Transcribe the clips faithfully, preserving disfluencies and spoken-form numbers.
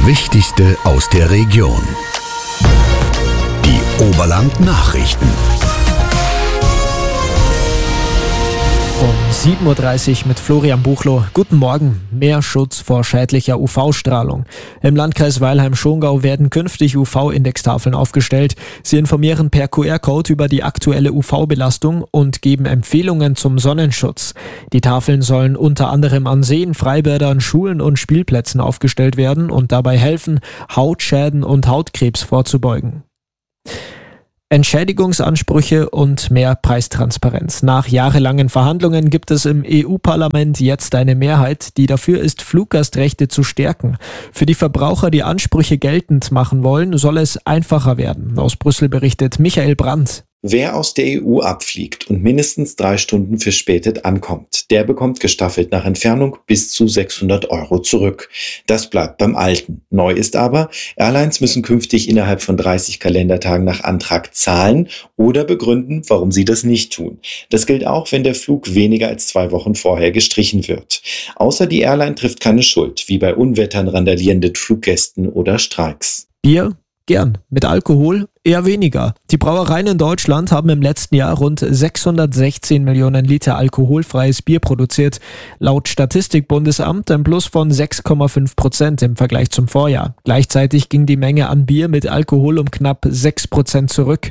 Wichtigste aus der Region. Die Oberland-Nachrichten. Um sieben Uhr dreißig mit Florian Buchloh. Guten Morgen. Mehr Schutz vor schädlicher U V-Strahlung. Im Landkreis Weilheim-Schongau werden künftig U V-Indextafeln aufgestellt. Sie informieren per Q R-Code über die aktuelle U V-Belastung und geben Empfehlungen zum Sonnenschutz. Die Tafeln sollen unter anderem an Seen, Freibädern, Schulen und Spielplätzen aufgestellt werden und dabei helfen, Hautschäden und Hautkrebs vorzubeugen. Entschädigungsansprüche und mehr Preistransparenz. Nach jahrelangen Verhandlungen gibt es im E U-Parlament jetzt eine Mehrheit, die dafür ist, Fluggastrechte zu stärken. Für die Verbraucher, die Ansprüche geltend machen wollen, soll es einfacher werden. Aus Brüssel berichtet Michael Brandt. Wer aus der E U abfliegt und mindestens drei Stunden verspätet ankommt, der bekommt gestaffelt nach Entfernung bis zu sechshundert Euro zurück. Das bleibt beim Alten. Neu ist aber, Airlines müssen künftig innerhalb von dreißig Kalendertagen nach Antrag zahlen oder begründen, warum sie das nicht tun. Das gilt auch, wenn der Flug weniger als zwei Wochen vorher gestrichen wird. Außer die Airline trifft keine Schuld, wie bei Unwettern, randalierenden Fluggästen oder Streiks. Bier? Gern. Mit Alkohol? Eher weniger. Die Brauereien in Deutschland haben im letzten Jahr rund sechshundertsechzehn Millionen Liter alkoholfreies Bier produziert. Laut Statistikbundesamt ein Plus von sechs Komma fünf Prozent im Vergleich zum Vorjahr. Gleichzeitig ging die Menge an Bier mit Alkohol um knapp sechs Prozent zurück.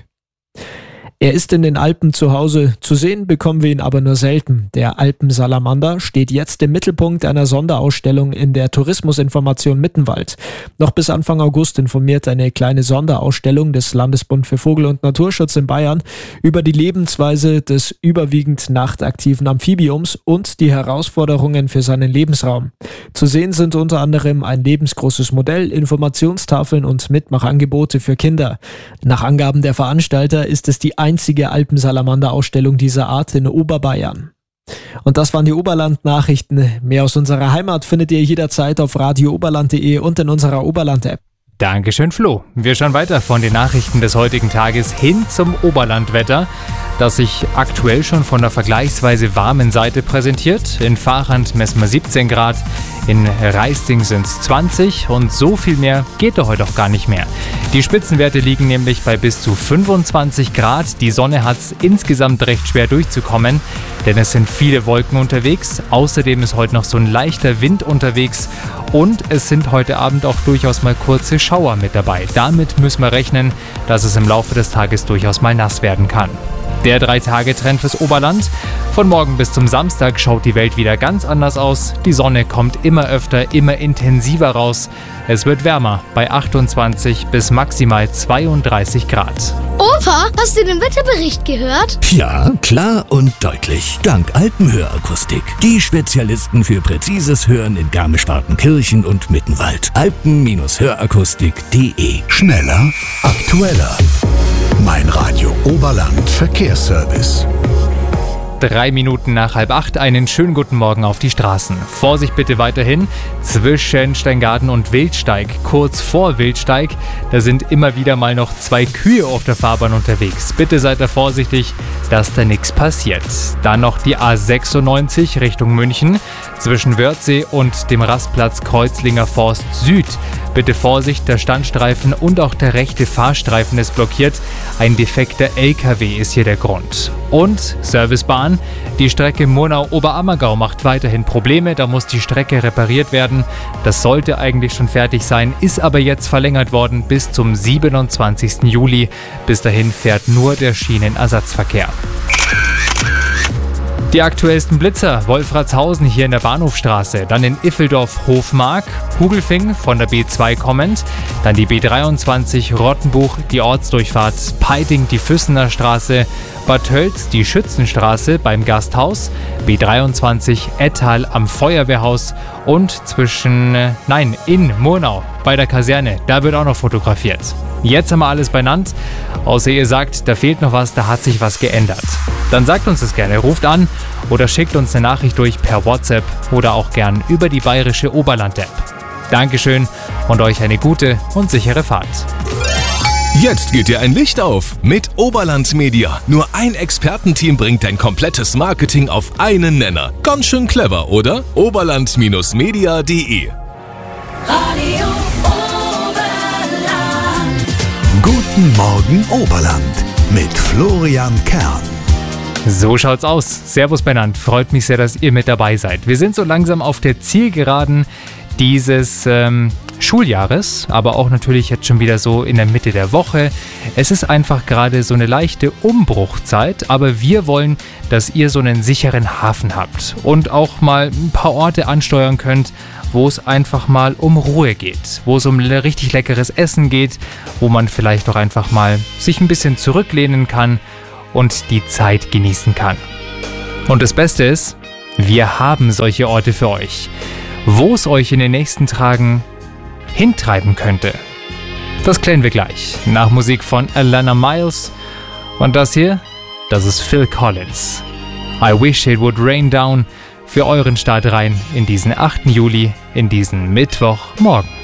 Er ist in den Alpen zu Hause, zu sehen bekommen wir ihn aber nur selten. Der Alpensalamander steht jetzt im Mittelpunkt einer Sonderausstellung in der Tourismusinformation Mittenwald. Noch bis Anfang August informiert eine kleine Sonderausstellung des Landesbund für Vogel- und Naturschutz in Bayern über die Lebensweise des überwiegend nachtaktiven Amphibiums und die Herausforderungen für seinen Lebensraum. Zu sehen sind unter anderem ein lebensgroßes Modell, Informationstafeln und Mitmachangebote für Kinder. Nach Angaben der Veranstalter ist es die einzige Alpensalamander-Ausstellung dieser Art in Oberbayern. Und das waren die Oberland-Nachrichten. Mehr aus unserer Heimat findet ihr jederzeit auf radio oberland punkt de und in unserer Oberland-App. Dankeschön, Flo. Wir schauen weiter von den Nachrichten des heutigen Tages hin zum Oberlandwetter, das sich aktuell schon von der vergleichsweise warmen Seite präsentiert. In Fahrrand messen wir siebzehn Grad, in Reisting sind es zwanzig und so viel mehr geht doch heute auch gar nicht mehr. Die Spitzenwerte liegen nämlich bei bis zu fünfundzwanzig Grad. Die Sonne hat es insgesamt recht schwer durchzukommen, denn es sind viele Wolken unterwegs. Außerdem ist heute noch so ein leichter Wind unterwegs und es sind heute Abend auch durchaus mal kurze Schauer mit dabei. Damit müssen wir rechnen, dass es im Laufe des Tages durchaus mal nass werden kann. Der Drei-Tage-Trend fürs Oberland. Von morgen bis zum Samstag schaut die Welt wieder ganz anders aus. Die Sonne kommt immer öfter, immer intensiver raus. Es wird wärmer bei achtundzwanzig bis maximal zweiunddreißig Grad. Opa, hast du den Wetterbericht gehört? Ja, klar und deutlich. Dank Alpenhörakustik. Die Spezialisten für präzises Hören in Garmisch-Partenkirchen und Mittenwald. alpen Hörakustik punkt de. Schneller, aktueller. Mein Radio Oberland Verkehrsservice. Drei Minuten nach halb acht, einen schönen guten Morgen auf die Straßen. Vorsicht bitte weiterhin zwischen Steingarten und Wildsteig. Kurz vor Wildsteig, da sind immer wieder mal noch zwei Kühe auf der Fahrbahn unterwegs. Bitte seid da vorsichtig, dass da nichts passiert. Dann noch die A sechsundneunzig Richtung München zwischen Wörthsee und dem Rastplatz Kreuzlinger Forst Süd. Bitte Vorsicht, der Standstreifen und auch der rechte Fahrstreifen ist blockiert. Ein defekter L K W ist hier der Grund. Und Servicebahn, die Strecke Murnau-Oberammergau macht weiterhin Probleme. Da muss die Strecke repariert werden. Das sollte eigentlich schon fertig sein, ist aber jetzt verlängert worden bis zum siebenundzwanzigsten Juli. Bis dahin fährt nur der Schienenersatzverkehr. Die aktuellsten Blitzer, Wolfratshausen hier in der Bahnhofstraße, dann in Iffeldorf-Hofmark, Hugelfing von der B zwei kommend, dann die B dreiundzwanzig Rottenbuch, die Ortsdurchfahrt Peiting, die Füssener Straße, Bad Tölz, die Schützenstraße beim Gasthaus, B dreiundzwanzig Ettal am Feuerwehrhaus und zwischen, nein, in Murnau bei der Kaserne, da wird auch noch fotografiert. Jetzt haben wir alles benannt, außer ihr sagt, da fehlt noch was, da hat sich was geändert. Dann sagt uns das gerne, ruft an oder schickt uns eine Nachricht durch per WhatsApp oder auch gern über die bayerische Oberland-App. Dankeschön und euch eine gute und sichere Fahrt. Jetzt geht dir ein Licht auf mit Oberland Media. Nur ein Expertenteam bringt dein komplettes Marketing auf einen Nenner. Ganz schön clever, oder? oberland Bindestrich media punkt de Radio Guten Morgen Oberland mit Florian Kern. So schaut's aus. Servus benannt. Freut mich sehr, dass ihr mit dabei seid. Wir sind so langsam auf der Zielgeraden dieses ähm, Schuljahres, aber auch natürlich jetzt schon wieder so in der Mitte der Woche. Es ist einfach gerade so eine leichte Umbruchzeit, aber wir wollen, dass ihr so einen sicheren Hafen habt und auch mal ein paar Orte ansteuern könnt, wo es einfach mal um Ruhe geht, wo es um richtig leckeres Essen geht, wo man vielleicht auch einfach mal sich ein bisschen zurücklehnen kann und die Zeit genießen kann. Und das Beste ist, wir haben solche Orte für euch. Wo es euch in den nächsten Tagen hintreiben könnte, das klären wir gleich. Nach Musik von Alana Miles. Und das hier, das ist Phil Collins. I Wish It Would Rain Down für euren Start rein in diesen achten Juli, in diesen Mittwochmorgen.